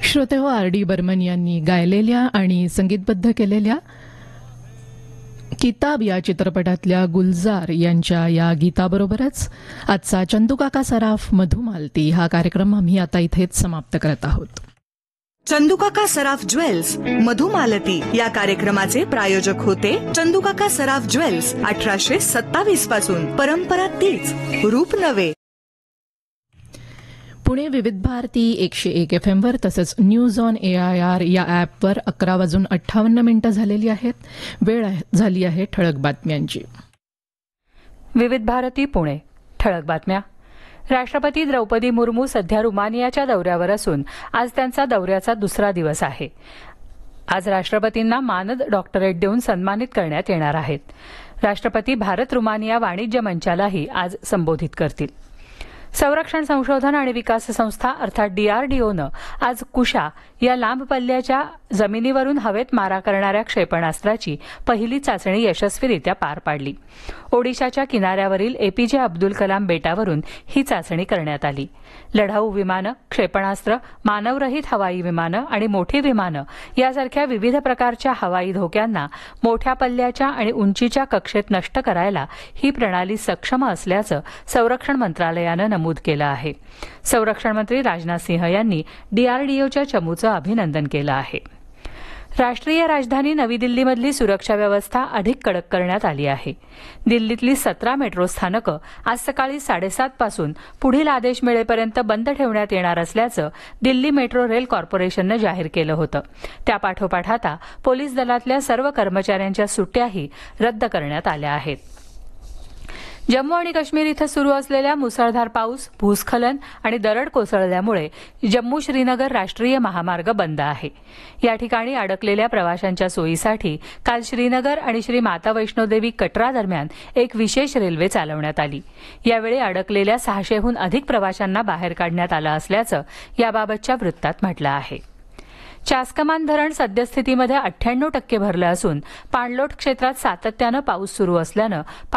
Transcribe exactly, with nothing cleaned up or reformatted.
श्रोतेहो, R D Burman यांनी गायलेल्या आणि संगीतबद्ध केलेल्या किताब या चित्रपटातल्या गुलजार यांच्या या गीताबरोबरच आजचा चंदूकाका सराफ मधुमालती हा कार्यक्रम आम्ही आता इथेच समाप्त करत आहोत. चंदूकाका सराफ ज्वेल्स मधुमालती या कार्यक्रमाचे प्रायोजक होते चंदूकाका सराफ ज्वेल्स. अठराशे सत्तावीस पासून परंपरा तीच, रूप नवे. पुणे विविध भारती एकशे एक एफ एम वर तसंच news on A I R या ॲपवर अकरा वाजून अठ्ठावन्न मिनिटं झालेली आहेत. वेळ झाली आहे ठळक बातम्यांची. विविध भारती पुणे. ठळक बातम्या. राष्ट्रपती द्रौपदी मुर्मू सध्या रुमानियाच्या दौऱ्यावर असून आज त्यांचा दौऱ्याचा दुसरा दिवस आहे. आज राष्ट्रपतींना मानद डॉक्टरेट देऊन सन्मानित करण्यात येणार आहेत. राष्ट्रपती भारत रुमानिया वाणिज्य मंचालाही आज संबोधित करतील. संरक्षण संशोधन आणि विकास संस्था अर्थात डीआरडीओनं आज कुशा या लांब पल्ल्याच्या जमिनीवरून हवेत मारा करणाऱ्या क्षेपणास्त्राची पहिली चाचणी यशस्वीरित्या पार पाडली. ओडिशाच्या किनाऱ्यावरील एपीजे अब्दुल कलाम बेटावरून ही चाचणी करण्यात आली. लढाऊ विमानं, क्षेपणास्त्र, मानवरहित हवाई विमानं आणि मोठी विमानं यासारख्या विविध प्रकारच्या हवाई धोक्यांना मोठ्या पल्ल्याच्या आणि उंचीच्या कक्षेत नष्ट करायला ही प्रणाली सक्षम असल्याचं संरक्षण मंत्रालयानं नमूद केलं आहे. संरक्षण मंत्री राजनाथ सिंह यांनी डीआरडीओच्या चमूचं अभिनंदन केलं आहे. राष्ट्रीय राजधानी नवी दिल्लीमधली सुरक्षा व्यवस्था अधिक कडक करण्यात आली आहे. दिल्लीतली सतरा मेट्रो स्थानकं आज सकाळी साडेसात पासून पुढील आदेश मिळेपर्यंत बंद ठेवण्यात येणार असल्याचं दिल्ली मेट्रो रेल कॉर्पोरेशननं जाहीर केलं होतं. त्यापाठोपाठ आता पोलीस दलातल्या सर्व कर्मचाऱ्यांच्या सुट्ट्याही रद्द करण्यात आल्या आहेत. जम्मू आणि काश्मीर इथं सुरू असलेल्या मुसळधार पाऊस, भूस्खलन आणि दरड कोसळल्यामुळे जम्मू श्रीनगर राष्ट्रीय महामार्ग बंद आहे. या ठिकाणी अडकलेल्या प्रवाशांच्या सोयीसाठी काल श्रीनगर आणि श्री माता वैष्णोदेवी कटरा दरम्यान एक विशेष रेल्वे चालवण्यात आली. यावेळी अडकलेल्या सहाशेहून अधिक प्रवाशांना बाहेर काढण्यात आलं असल्याचं याबाबतच्या वृत्तात म्हटलं आहे. चासकमान धरण सद्यस्थितीमध्ये अठ्ठ्याण्णव टक्के भरलं असून पाणलोट क्षेत्रात सातत्यानं पाऊस सुरू असल्यानं